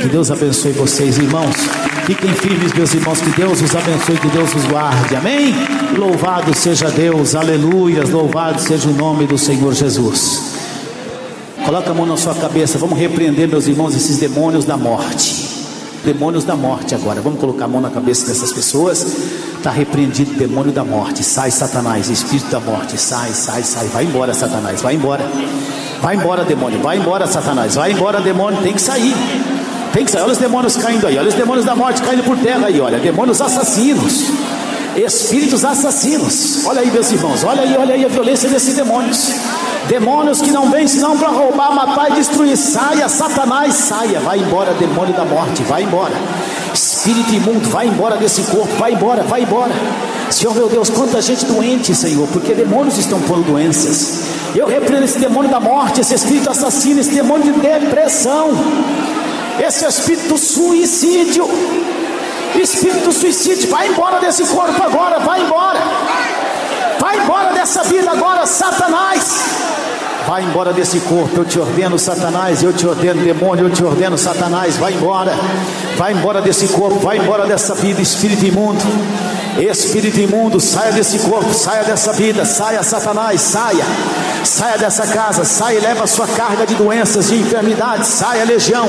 Que Deus abençoe vocês, irmãos. Fiquem firmes, meus irmãos. Que Deus os abençoe, que Deus os guarde. Amém? Louvado seja Deus, aleluias. Louvado seja o nome do Senhor Jesus. Coloca a mão na sua cabeça. Vamos repreender, meus irmãos, esses demônios da morte. Demônios da morte agora. Vamos colocar a mão na cabeça dessas pessoas. Está repreendido o demônio da morte. Sai, Satanás, espírito da morte. Sai, sai, sai. Vai embora, Satanás. Vai embora. Vai embora, demônio. Vai embora, Satanás. Vai embora, demônio. Tem que sair. Tem que sair. Olha os demônios caindo aí. Olha os demônios da morte caindo por terra aí. Olha, demônios assassinos. Espíritos assassinos. Olha aí, meus irmãos. Olha aí a violência desses demônios. Demônios que não vêm senão para roubar, matar e destruir. Saia, Satanás, saia. Vai embora, demônio da morte. Vai embora. Espírito imundo, vai embora desse corpo. Vai embora, vai embora. Senhor meu Deus, quanta gente doente, Senhor, porque demônios estão pondo doenças. Eu repreendo esse demônio da morte, esse espírito assassino, esse demônio de depressão, esse espírito do suicídio. Espírito do suicídio, vai embora desse corpo agora. Vai embora. Vai embora dessa vida agora, Satanás. Vai embora desse corpo, eu te ordeno, Satanás. Eu te ordeno, demônio, eu te ordeno, Satanás. Vai embora. Vai embora desse corpo, vai embora dessa vida, espírito imundo. Espírito imundo, saia desse corpo, saia dessa vida, saia, Satanás, saia. Saia dessa casa, saia e leva a sua carga de doenças, de enfermidades. Saia legião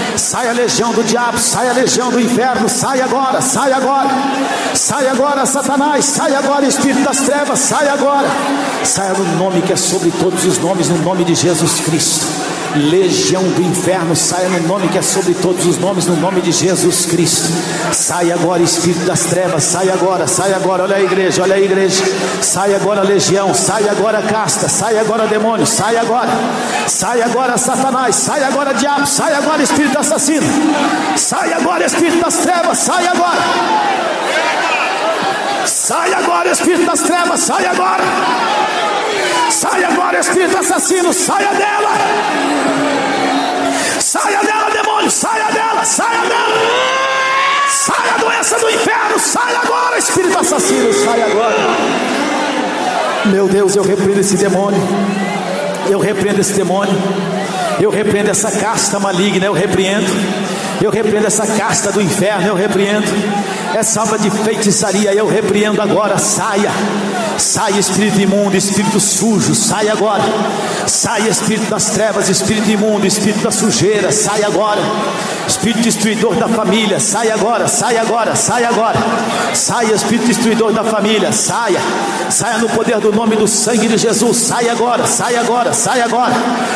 do diabo, saia legião do inferno. Saia agora, saia agora. Saia agora, Satanás, saia agora, espírito das trevas, saia agora. Saia no nome que é sobre todos os nomes, no nome de Jesus Cristo. Legião do inferno, saia no nome que é sobre todos os nomes, no nome de Jesus Cristo. Saia agora, espírito das trevas, saia agora, saia agora. Olha a igreja, olha a igreja. Saia agora, legião, saia agora, casta, saia agora, demônio, saia agora. Saia agora, Satanás, saia agora, diabo, saia agora, espírito assassino. Saia agora, espírito das trevas, saia agora. Saia agora, espírito das trevas, saia agora. Saia agora, espírito assassino, saia dela. Saia dela, demônio, saia dela, saia dela. Saia a doença do inferno, saia agora, espírito assassino, saia agora. Meu Deus, eu repreendo esse demônio. Eu repreendo esse demônio. Eu repreendo essa casta maligna, eu repreendo. Eu repreendo essa casta do inferno, eu repreendo. Essa obra de feitiçaria, eu repreendo agora. Saia. Saia, espírito imundo, espírito sujo, saia agora. Saia, espírito das trevas, espírito imundo, espírito da sujeira, saia agora. Espírito destruidor da família, saia agora, saia agora, saia agora. Saia, espírito destruidor da família, saia. Saia no poder do nome do sangue de Jesus, saia agora, saia agora, saia agora.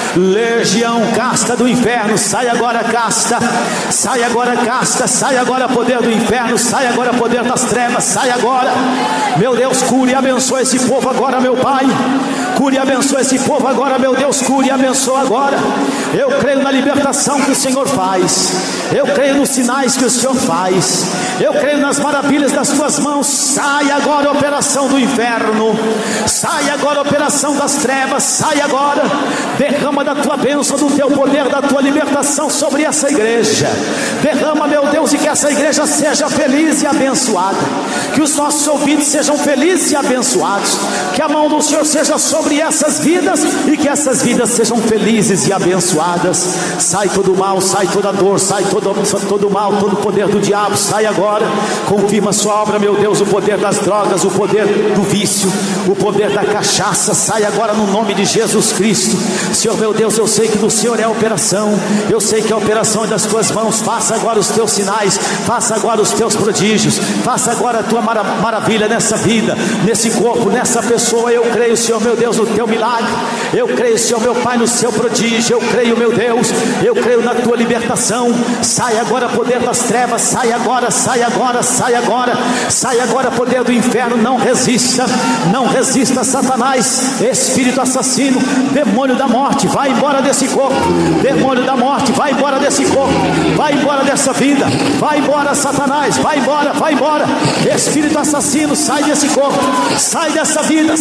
Legião, casta do inferno, saia agora, casta. Saia agora, casta, saia agora, poder do inferno, saia agora, poder das trevas, saia agora. Meu Deus, cure e abençoe esse povo agora, meu Pai. Cure e abençoe esse povo agora, meu Deus. Cure e abençoe agora. Eu creio na libertação que o Senhor faz. Eu creio nos sinais que o Senhor faz. Eu creio nas maravilhas das tuas mãos. Sai agora a operação do inferno. Sai agora a operação das trevas. Sai agora. Derrama da tua bênção, do teu poder, da tua libertação sobre essa igreja. Derrama, meu Deus, e que essa igreja seja feliz e abençoada. Que os nossos ouvintes sejam felizes e abençoados. Que a mão do Senhor seja sobre essas vidas e que essas vidas sejam felizes e abençoadas. Sai todo mal, sai toda dor, sai todo mal, todo poder do diabo, sai agora. Confirma a sua obra, meu Deus, o poder das drogas, o poder do vício, o poder da cachaça, sai agora no nome de Jesus Cristo. Senhor meu Deus, eu sei que do Senhor é a operação, eu sei que a operação é das tuas mãos. Faça agora os teus sinais, faça agora os teus prodígios, faça agora a tua maravilha nessa vida, nesse corpo, nessa pessoa. Eu creio, Senhor meu Deus, no teu milagre. Eu creio, Senhor meu Pai, no seu prodígio. Eu creio, meu Deus, eu creio na tua libertação. Sai agora poder das trevas, sai agora, sai agora, sai agora. Sai agora poder do inferno, não resista, não resista, Satanás, espírito assassino, demônio da morte, vai embora desse corpo. Demônio da morte, vai embora desse corpo, vai embora dessa vida, vai embora, Satanás, vai embora, vai embora. Espírito assassino, sai desse corpo, sai dessa vida,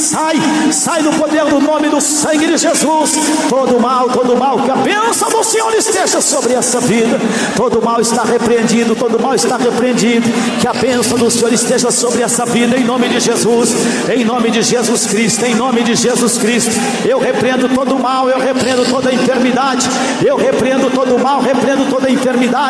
sai no poder do nome do sangue de Jesus. Todo mal, que a bênção do Senhor esteja sobre essa vida. Todo mal está repreendido, todo mal está repreendido. Que a bênção do Senhor esteja sobre essa vida, em nome de Jesus, em nome de Jesus Cristo, em nome de Jesus Cristo. Eu repreendo todo mal, eu repreendo toda enfermidade, eu repreendo todo mal, repreendo toda enfermidade.